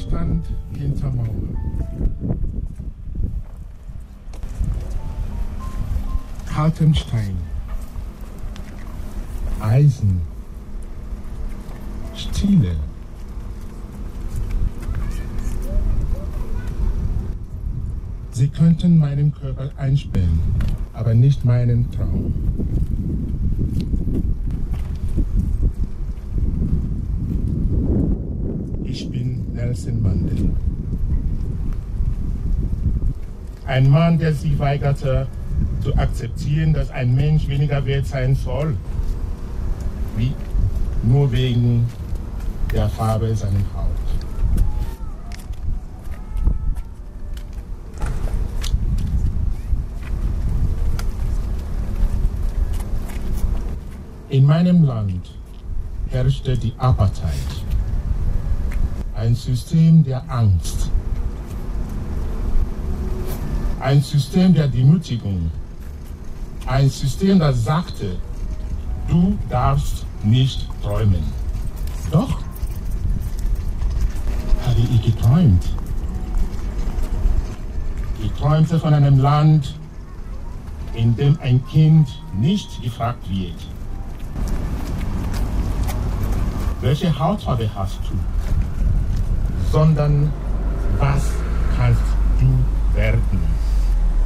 stand hinter Mauer. Kaltem Stein, Eisen, Stiele. Sie könnten meinen Körper einsperren, aber nicht meinen Traum. Ich bin Nelson Mandela. Ein Mann, der sich weigerte, zu akzeptieren, dass ein Mensch weniger wert sein soll, wie nur wegen der Farbe seiner Haut. In meinem Land herrschte die Apartheid, ein System der Angst, ein System der Demütigung, ein System, das sagte, du darfst nicht träumen. Doch habe ich geträumt. Ich träumte von einem Land, in dem ein Kind nicht gefragt wird, welche Hautfarbe hast du, sondern was kannst du werden.